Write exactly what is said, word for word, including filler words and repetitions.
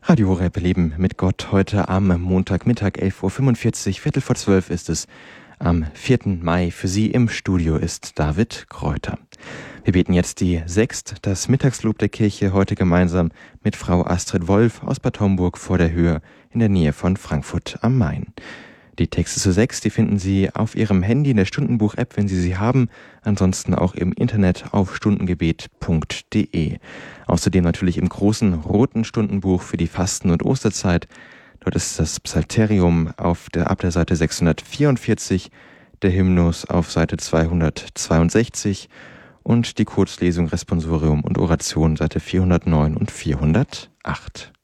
Radio Horeb Leben mit Gott heute am Montagmittag, elf Uhr fünfundvierzig, Viertel vor zwölf ist es. Am vierten Mai für Sie im Studio ist David Kräuter. Wir beten jetzt die Sext, das Mittagslob der Kirche, heute gemeinsam mit Frau Astrid Wolf aus Bad Homburg vor der Höhe in der Nähe von Frankfurt am Main. Die Texte zur Sext, die finden Sie auf Ihrem Handy in der Stundenbuch-App, wenn Sie sie haben. Ansonsten auch im Internet auf stundengebet punkt de. Außerdem natürlich im großen roten Stundenbuch für die Fasten- und Osterzeit. Dort ist das Psalterium auf der, ab der Seite sechshundertvierundvierzig, der Hymnus auf Seite zweihundertzweiundsechzig und die Kurzlesung, Responsorium und Oration Seite vierhundertneun und vierhundertacht.